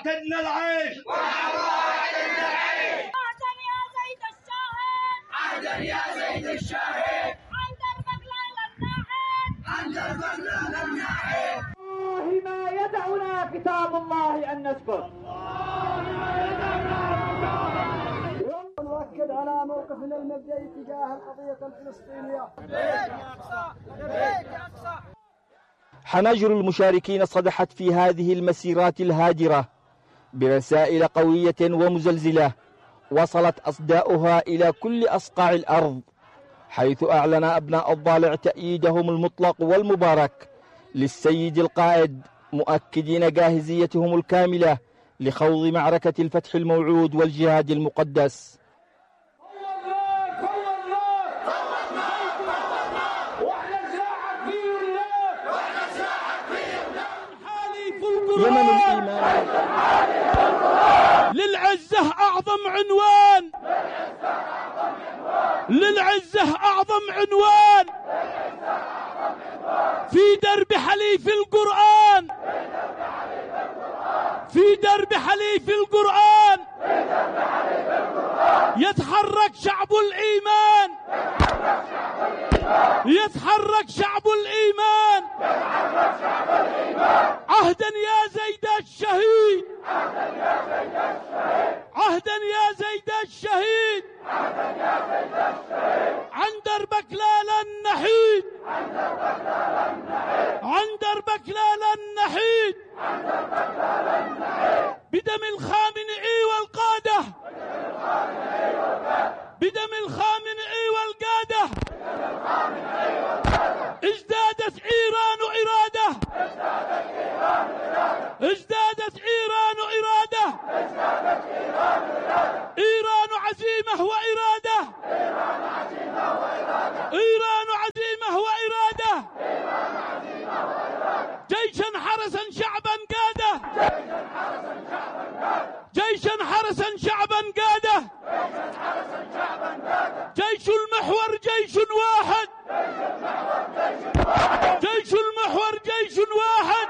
واعتدنا العيش عهدا يا زيد الشاهد عهدا يا زيد الشاهد عن دربك لا للناحد عن دربك لا للناحد. والله ما يدعنا كتاب الله أن نسكت. نؤكد على موقفنا المبدئي تجاه القضية الفلسطينية. حناجر المشاركين صدحت في هذه المسيرات الهادرة برسائل قوية ومزلزلة وصلت أصداؤها إلى كل أصقاع الأرض، حيث أعلن أبناء الضالع تأييدهم المطلق والمبارك للسيد القائد، مؤكدين جاهزيتهم الكاملة لخوض معركة الفتح الموعود والجهاد المقدس. يمن الإيمان للعزة أعظم عنوان، للعزة أعظم عنوان في درب حليف القرآن، في درب حليف القرآن يتحرك شعب الإيمان، يتحرك شعب الإيمان. عهدا يا زيد الشهيد، عهدا يا زيد الشهيد عن دربك لا لن نحيد، عن دربك لا لن نحيد. بدم الخامنئي والقادة، بدم الخامنئي والقادة ازدادت إيران إرادة، ازدادت إيران إرادة، إيران عزيمة وإرادة، إيران عزيمة وإرادة. جيشا حرسا شعبا قاده، جيشا حرسا شعبا قاده. جيش المحور جيش واحد، جيش المحور جيش واحد.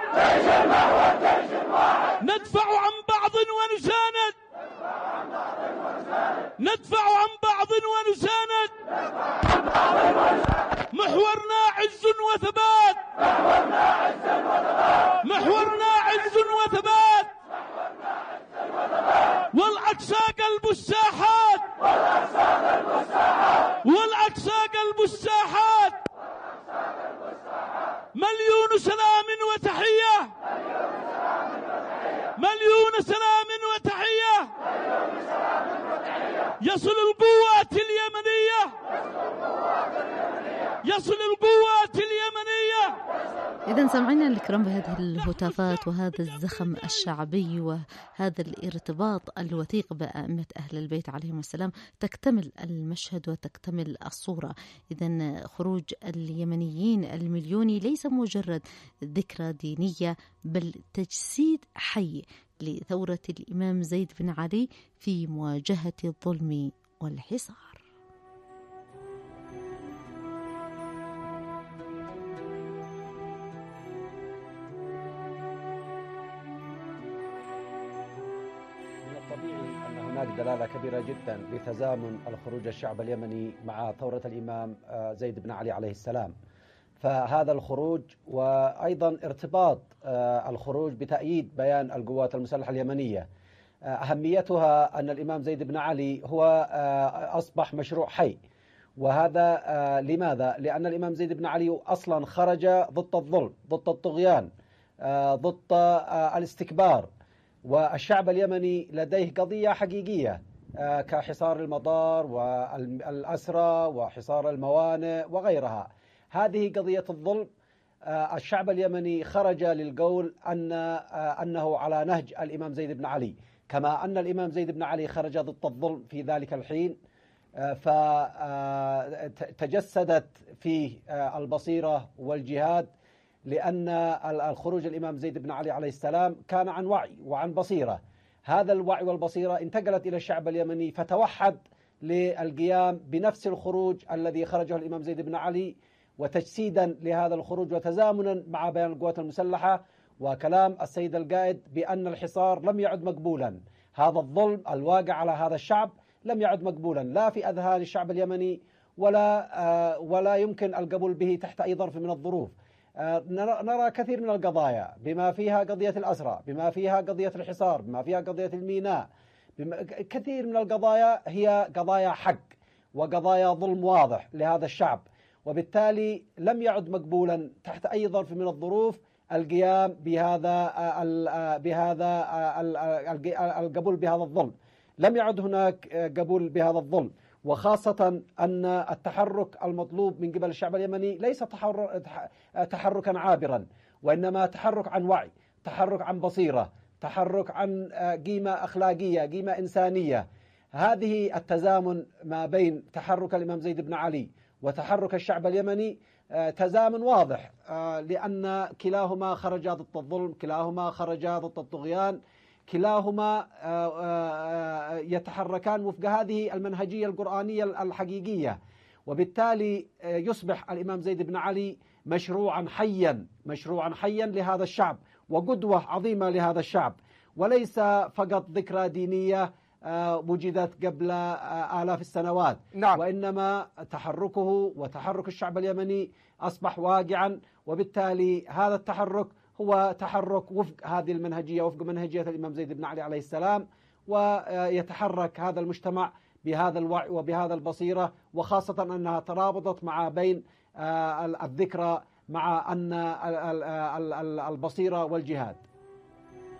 ندفع عن بعض ونساند، ندفع عن بعض ونساند. محورنا عز وثبات، محورنا عز وثبات. والأقصى قلب الساحات، والأقصى قلب الساحات. مليون سلام وتحية، مليون سلام وتحية. يصل القوات اليمنية، يصل القوات اليمنية. إذا سمعنا الكرام بهذه الهتافات وهذا الزخم الشعبي وهذا الارتباط الوثيق بأئمة أهل البيت عليهم السلام، تكتمل المشهد وتكتمل الصورة. إذا خروج اليمنيين المليوني ليس مجرد ذكرى دينية، بل تجسيد حي لثورة الإمام زيد بن علي في مواجهة الظلم والحصار. هناك دلالة كبيرة جدا لتزامن الخروج الشعب اليمني مع ثورة الإمام زيد بن علي عليه السلام. فهذا الخروج وأيضا ارتباط الخروج بتأييد بيان القوات المسلحة اليمنية، أهميتها أن الإمام زيد بن علي هو أصبح مشروع حي. وهذا لماذا؟ لأن الإمام زيد بن علي أصلا خرج ضد الظلم، ضد الطغيان، ضد الاستكبار. والشعب اليمني لديه قضية حقيقية كحصار المطار والأسرى وحصار الموانئ وغيرها. هذه قضية الظلم. الشعب اليمني خرج للقول أنه على نهج الإمام زيد بن علي، كما أن الإمام زيد بن علي خرج ضد الظلم في ذلك الحين. فتجسدت فيه البصيرة والجهاد، لأن الخروج الإمام زيد بن علي عليه السلام كان عن وعي وعن بصيرة. هذا الوعي والبصيرة انتقلت إلى الشعب اليمني فتوحد للقيام بنفس الخروج الذي خرجه الإمام زيد بن علي، وتجسيدا لهذا الخروج وتزامنا مع بيان القوات المسلحة وكلام السيد القائد بأن الحصار لم يعد مقبولا. هذا الظلم الواقع على هذا الشعب لم يعد مقبولا لا في أذهان الشعب اليمني ولا يمكن القبول به تحت أي ظرف من الظروف. نرى كثير من القضايا بما فيها قضية الأسرى، بما فيها قضية الحصار، بما فيها قضية الميناء، كثير من القضايا هي قضايا حق وقضايا ظلم واضح لهذا الشعب، وبالتالي لم يعد مقبولا تحت أي ظرف من الظروف القيام بهذا القبول بهذا الظلم. لم يعد هناك قبول بهذا الظلم، وخاصة أن التحرك المطلوب من قبل الشعب اليمني ليس تحركا عابرا، وإنما تحرك عن وعي، تحرك عن بصيرة، تحرك عن قيمة أخلاقية، قيمة إنسانية. هذه التزامن ما بين تحرك الإمام زيد بن علي وتحرك الشعب اليمني تزامن واضح، لأن كلاهما خرج ضد الظلم، كلاهما خرج ضد الطغيان، كلاهما يتحركان وفق هذه المنهجية القرآنية الحقيقية. وبالتالي يصبح الإمام زيد بن علي مشروعا حيا لهذا الشعب، وقدوة عظيمة لهذا الشعب، وليس فقط ذكرى دينية وجدت قبل آلاف السنوات. نعم. وإنما تحركه وتحرك الشعب اليمني أصبح واقعا، وبالتالي هذا التحرك هو تحرك وفق هذه المنهجية، وفق منهجية الإمام زيد بن علي عليه السلام، ويتحرك هذا المجتمع بهذا الوعي وبهذا البصيرة، وخاصة أنها ترابطت مع بين الذكرى مع أن البصيرة والجهاد.